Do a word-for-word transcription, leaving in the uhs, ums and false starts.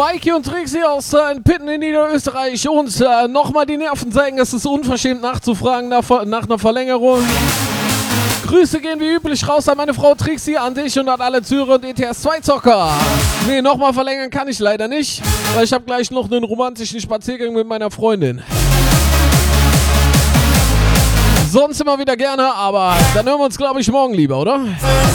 Mikey und Trixie aus äh, Pitten in Niederösterreich und äh, nochmal die Nerven zeigen, es ist unverschämt nachzufragen nach, nach einer Verlängerung. Grüße gehen wie üblich raus an meine Frau Trixie, an dich und an alle Zürer und E T S zwei Zocker. Nee, nochmal verlängern kann ich leider nicht, weil ich habe gleich noch einen romantischen Spaziergang mit meiner Freundin. Sonst immer wieder gerne, aber dann hören wir uns, glaube ich, morgen lieber, oder?